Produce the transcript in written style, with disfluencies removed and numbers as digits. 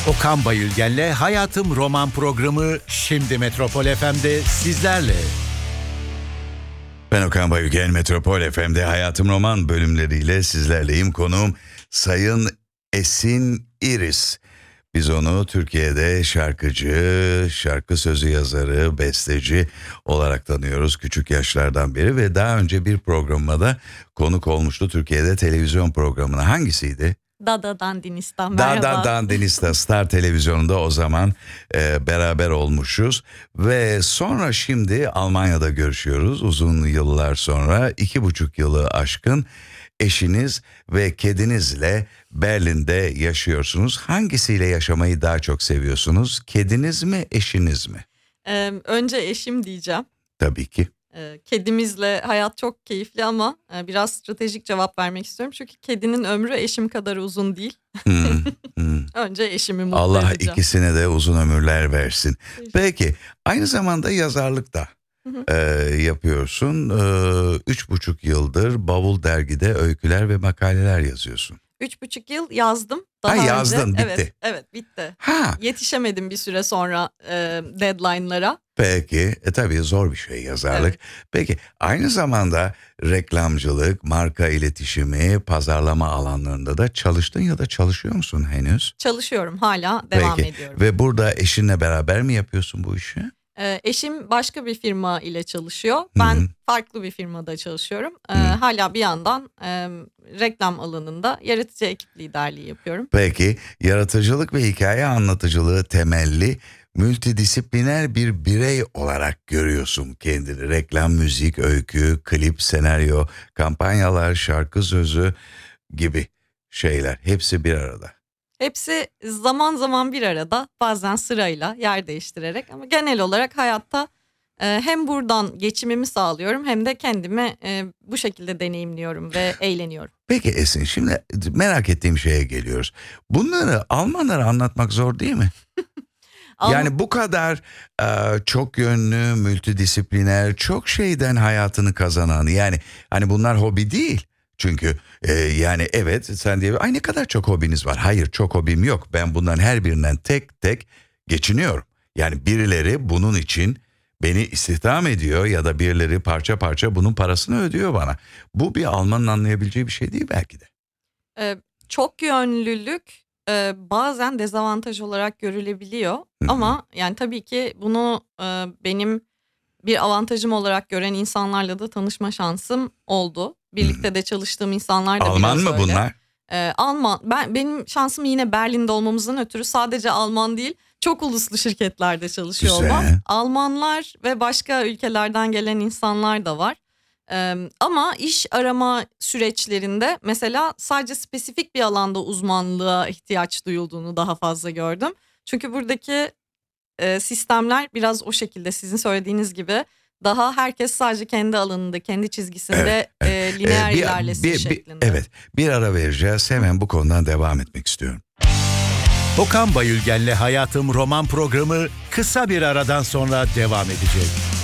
Okan Bayülgen'le Hayatım Roman programı şimdi Metropol FM'de sizlerle. Ben Okan Bayülgen, Metropol FM'de Hayatım Roman bölümleriyle sizlerleyim. Konuğum Sayın Esin İris. Biz onu Türkiye'de şarkıcı, şarkı sözü yazarı, besteci olarak tanıyoruz küçük yaşlardan beri ve daha önce bir programıma da konuk olmuştu Türkiye'de televizyon programına. Hangisiydi? Dada Dandinista, merhaba. Dada Dandinista Star Televizyon'da o zaman beraber olmuşuz. Ve sonra şimdi Almanya'da görüşüyoruz uzun yıllar sonra. 2,5 yılı aşkın eşiniz ve kedinizle Berlin'de yaşıyorsunuz. Hangisiyle yaşamayı daha çok seviyorsunuz? Kediniz mi, eşiniz mi? Önce eşim diyeceğim. Tabii ki. Kedimizle hayat çok keyifli ama biraz stratejik cevap vermek istiyorum. Çünkü kedinin ömrü eşim kadar uzun değil. Önce eşimi mutlu Allah edeceğim. ikisine de uzun ömürler versin. Peki aynı zamanda yazarlık da yapıyorsun. 3,5 yıldır Bavul Dergi'de öyküler ve makaleler yazıyorsun. 3,5 yıl yazdım. Yazdın, önce, bitti. Evet bitti. Ha. Yetişemedim bir süre sonra deadline'lara. Peki, tabii zor bir şey yazarlık. Evet. Peki, aynı zamanda reklamcılık, marka iletişimi, pazarlama alanlarında da çalıştın ya da çalışıyor musun henüz? Çalışıyorum, hala devam Peki. ediyorum. Ve burada eşinle beraber mi yapıyorsun bu işi? Eşim başka bir firma ile çalışıyor. Ben farklı bir firmada çalışıyorum. Hala bir yandan reklam alanında yaratıcı ekip liderliği yapıyorum. Peki, yaratıcılık ve hikaye anlatıcılığı temelli multidisipliner bir birey olarak görüyorsun kendini. Reklam, müzik, öykü, klip, senaryo, kampanyalar, şarkı sözü gibi şeyler hepsi bir arada. Hepsi zaman zaman bir arada, bazen sırayla yer değiştirerek, ama genel olarak hayatta hem buradan geçimimi sağlıyorum hem de kendimi bu şekilde deneyimliyorum ve eğleniyorum. Peki Esin, şimdi merak ettiğim şeye geliyoruz. Bunları Almanlara anlatmak zor değil mi? Yani bu kadar çok yönlü, multidisipliner, çok şeyden hayatını kazanan, yani hani bunlar hobi değil. Çünkü yani evet sen diye ay ne kadar çok hobiniz var. Hayır, çok hobim yok. Ben bunların her birinden tek tek geçiniyorum. Yani birileri bunun için beni istihdam ediyor ya da birileri parça parça bunun parasını ödüyor bana. Bu bir Almanın anlayabileceği bir şey değil belki de. Çok yönlülük bazen dezavantaj olarak görülebiliyor. Ama yani tabii ki bunu benim bir avantajım olarak gören insanlarla da tanışma şansım oldu. Birlikte de çalıştığım insanlar da Alman biraz mı öyle. bunlar? Alman. Benim şansım yine Berlin'de olmamızdan ötürü sadece Alman değil, çok uluslu şirketlerde çalışıyor Güzel. olmam. Almanlar ve başka ülkelerden gelen insanlar da var. Ama iş arama süreçlerinde mesela sadece spesifik bir alanda uzmanlığa ihtiyaç duyulduğunu daha fazla gördüm. Çünkü buradaki sistemler biraz o şekilde, sizin söylediğiniz gibi daha herkes sadece kendi alanında, kendi çizgisinde lineer ilerlesin şeklinde. Evet, bir ara vereceğiz. Hemen bu konudan devam etmek istiyorum. Okan Bayülgen'le Hayatım Roman programı kısa bir aradan sonra devam edecek.